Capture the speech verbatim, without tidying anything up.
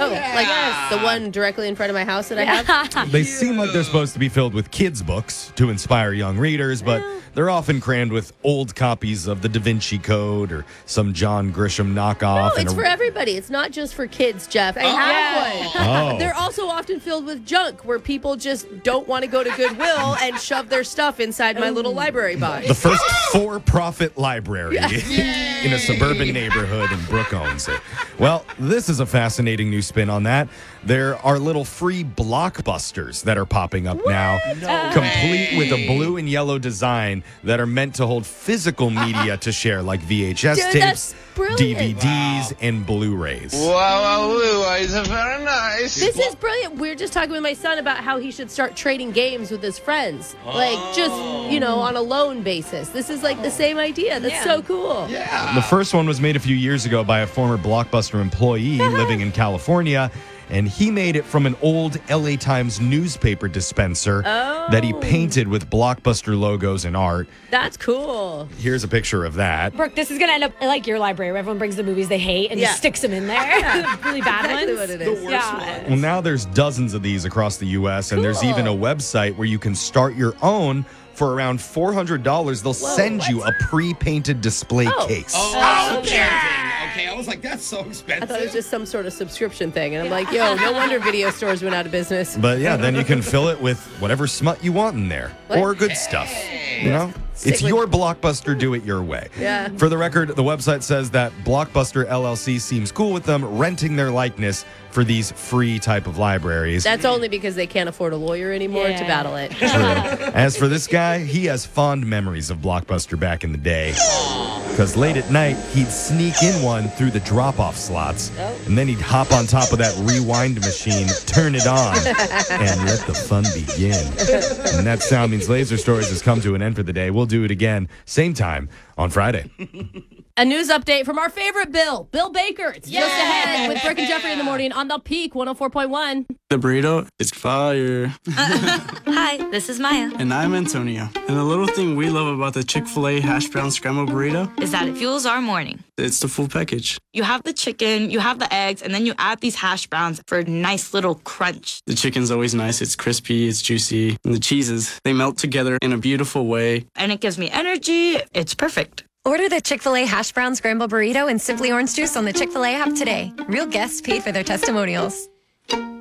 Oh, yeah. like the one directly in front of my house that I have? They seem like they're supposed to be filled with kids' books to inspire young readers, but Yeah. they're often crammed with old copies of the Da Vinci Code or some John Grisham knockoff. No, and it's a- for everybody. It's not just for kids, Jeff. I have one. Oh. They're also often filled with junk where people just don't want to go to Goodwill and shove their stuff inside my little library box. The first for-profit library in a suburban neighborhood, and Brooke owns it. Well, this is a fascinating new spin on that. There are little free blockbusters that are popping up now, complete with a blue and yellow design that are meant to hold physical media to share, like V H S Dude, tapes, that's brilliant. D V Ds, and Blu-rays. Wow, wow, wow, it's very nice. This is brilliant. We were just talking with my son about how he should start trading games with his friends. Like, just, you know, on a loan basis. This is like the same idea. That's Yeah. so cool. Yeah. The first one was made a few years ago by a former Blockbuster employee living in California, and he made it from an old L A Times newspaper dispenser that he painted with Blockbuster logos and art. That's cool. Here's a picture of that. Brooke, this is going to end up like your library where everyone brings the movies they hate and Yeah. just sticks them in there. Really bad Exactly ones. what it is. Yeah. Well, now there's dozens of these across the U S, and there's Cool. even a website where you can start your own. For around four hundred dollars, they'll send you a pre-painted display Oh. case. Oh, okay. Okay, I was like, that's so I expensive. thought it was just some sort of subscription thing. And I'm like, yo, no wonder video stores went out of business. But yeah, then you can fill it with whatever smut you want in there, What? or good stuff. You know, Stick it's with- your Blockbuster. Do it your way. Yeah. For the record, the website says that Blockbuster L L C seems cool with them renting their likeness for these free type of libraries. That's only because they can't afford a lawyer anymore to Yeah. battle it. True. As for this guy, he has fond memories of Blockbuster back in the day. Because late at night, he'd sneak in one through the drop-off slots, and then he'd hop on top of that rewind machine, turn it on, and let the fun begin. And that sound means Laser Stories has come to an end for the day. We'll do it again, same time on Friday. A news update from our favorite Bill, Bill Baker. It's just ahead with Brooke and Jeffrey in the morning on the Peak one oh four point one. The burrito is fire. Hi, this is Maya. And I'm Antonio. And the little thing we love about the Chick-fil-A hash brown scrambled burrito, Is that it fuels our morning. it's the full package. You have the chicken, you have the eggs, and then you add these hash browns for a nice little crunch. The chicken's always nice. It's crispy, it's juicy. And the cheeses, they melt together in a beautiful way. And it gives me energy. It's perfect. Order the Chick-fil-A Hash Brown Scramble Burrito and Simply Orange Juice on the Chick-fil-A app today. Real guests paid for their testimonials.